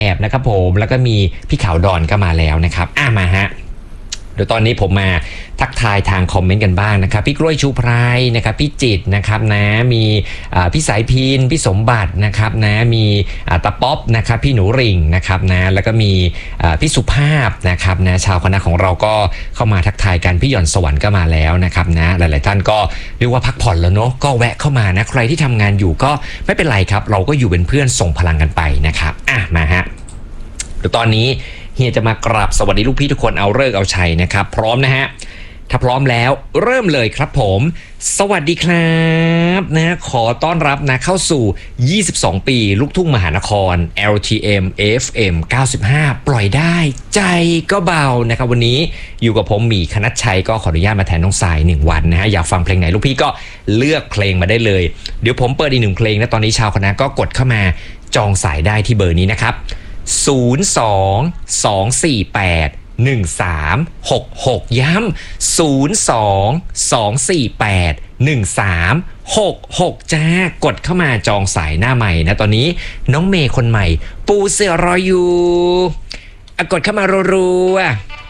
แอบนะครับผมแล้วก็มีพี่ขาวดอนก็มาแล้วนะครับมาฮะเดี๋ยวตอนนี้ผมมาทักทายทางคอมเมนต์กันบ้างนะครับพี่กล้วยชูไพรนะครับพี่จิตนะครับนะมีพี่สายพินพี่สมบัตินะครับนะมีตาป๊อปนะครับพี่หนูริ่งนะครับนะแล้วก็มีพี่สุภาพนะครับนะชาวคณะของเราก็เข้ามาทักทายกันพี่หย่อนสวรรค์ก็มาแล้วนะครับนะหลายๆท่านก็เรียกว่าพักผ่อนแล้วเนาะก็แวะเข้ามานะใครที่ทำงานอยู่ก็ไม่เป็นไรครับเราก็อยู่เป็นเพื่อนส่งพลังกันไปนะครับมาฮะเดี๋ยวตอนนี้เฮียจะมากราบสวัสดีลูกพี่ทุกคนเอาเลิกเอาชัยนะครับพร้อมนะฮะถ้าพร้อมแล้วเริ่มเลยครับผมสวัสดีครับนะขอต้อนรับนะเข้าสู่22ปีลูกทุ่งมหานคร LTM FM 95ปล่อยได้ใจก็เบานะครับวันนี้อยู่กับผมหมีคณัชชัยก็ขออนุญาตมาแทนน้องสาย1วันนะฮะอยากฟังเพลงไหนลูกพี่ก็เลือกเพลงมาได้เลยเดี๋ยวผมเปิดอีก1เพลงนะตอนนี้ชาวคณะก็กดเข้ามาจองสายได้ที่เบอร์นี้นะครับ02-248-1366ย้ำ02-248-1366จ้ากดเข้ามาจองสายหน้าใหม่นะตอนนี้น้องเมย์คนใหม่ปูเสือรออยู่กดเข้ามารัวๆ